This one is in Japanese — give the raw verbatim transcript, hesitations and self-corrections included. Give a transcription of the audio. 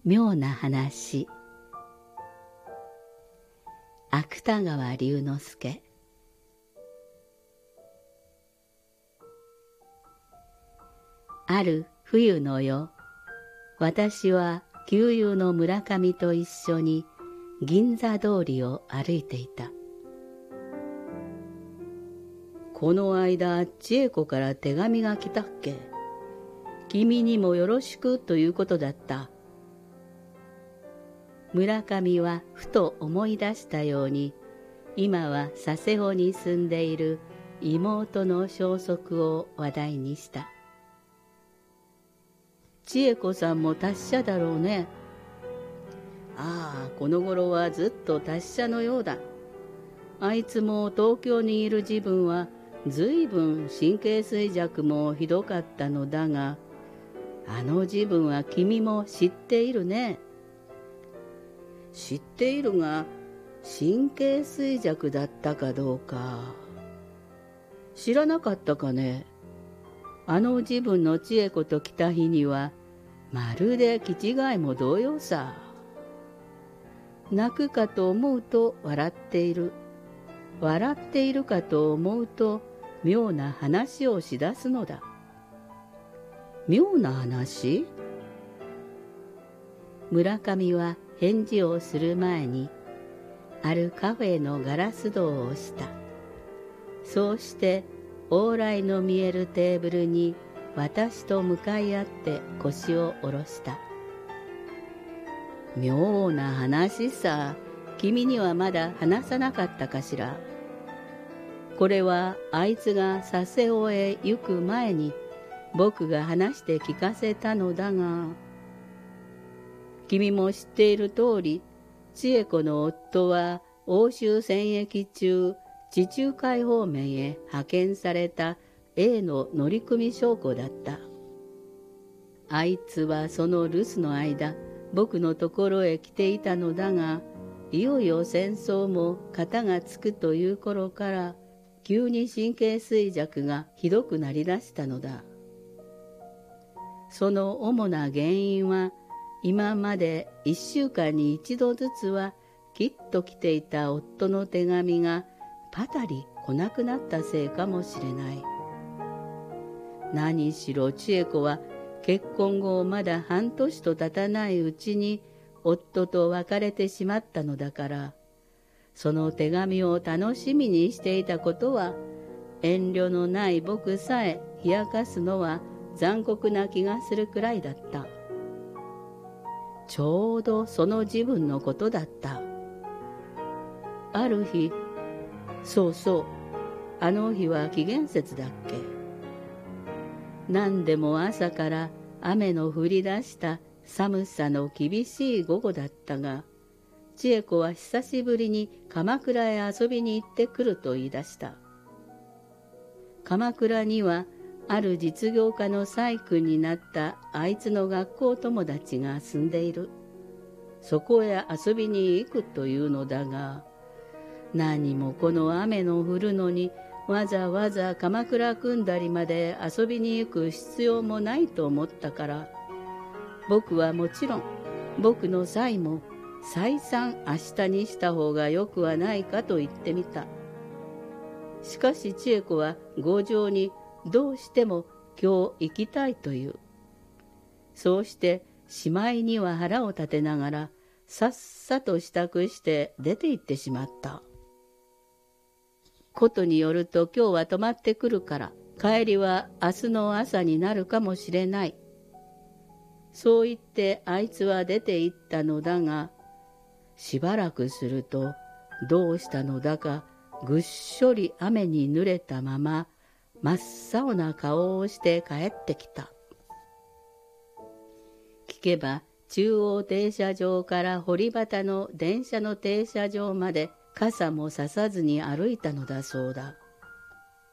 妙な話。芥川龍之介。ある冬の夜、私は旧友の村上と一緒に銀座通りを歩いていた。この間、千恵子から手紙が来たっけ？君にもよろしくということだった。村上はふと思い出したように、今は佐世保に住んでいる妹の消息を話題にした。千恵子さんも達者だろうね。ああ、この頃はずっと達者のようだ。あいつも東京にいる時分はずいぶん神経衰弱もひどかったのだが、あの時分は君も知っているね。知っているが、神経衰弱だったかどうか。知らなかったかね。あの時分の千恵子と来た日には、まるで気違いも同様さ。泣くかと思うと笑っている。笑っているかと思うと妙な話をしだすのだ。妙な話？村上は返事をする前に、あるカフェのガラス戸を押した。そうして往来の見えるテーブルに私と向かい合って腰を下ろした。妙な話さ。君にはまだ話さなかったかしら。これはあいつが佐世保へ行く前に僕が話して聞かせたのだが、君も知っている通り、千恵子の夫は欧州戦役中、地中海方面へ派遣された A の乗組将校だった。あいつはその留守の間、僕のところへ来ていたのだが、いよいよ戦争も片がつくという頃から、急に神経衰弱がひどくなりだしたのだ。その主な原因は、今まで一週間に一度ずつはきっと来ていた夫の手紙がパタリ来なくなったせいかもしれない。何しろ千恵子は結婚後まだ半年と経たないうちに夫と別れてしまったのだから、その手紙を楽しみにしていたことは、遠慮のない僕さえ冷やかすのは残酷な気がするくらいだった。ちょうどその時分のことだった。ある日、そうそう、あの日は紀元節だっけ。何でも朝から雨の降り出した寒さの厳しい午後だったが、千恵子は久しぶりに鎌倉へ遊びに行ってくると言い出した。鎌倉にはある実業家の細君になったあいつの学校友達が住んでいる。そこへ遊びに行くというのだが、何もこの雨の降るのにわざわざ鎌倉くんだりまで遊びに行く必要もないと思ったから、僕はもちろん僕の妻も再三明日にした方がよくはないかと言ってみた。しかし千恵子は強情にどうしても今日行きたいという。そうしてしまいには腹を立てながらさっさと支度して出て行ってしまった。ことによると今日は泊まってくるから帰りは明日の朝になるかもしれない。そう言ってあいつは出て行ったのだが、しばらくするとどうしたのだかぐっしょり雨に濡れたまま真っ青な顔をして帰ってきた。聞けば中央停車場から堀端の電車の停車場まで傘もささずに歩いたのだそうだ。